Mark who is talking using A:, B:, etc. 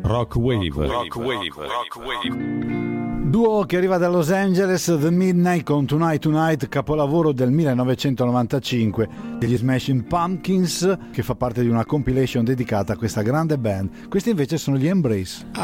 A: Rock Wave.
B: Duo che arriva da Los Angeles, The Midnight con Tonight Tonight, capolavoro del 1995 degli Smashing Pumpkins, che fa parte di una compilation dedicata a questa grande band. Questi invece sono gli Embrace.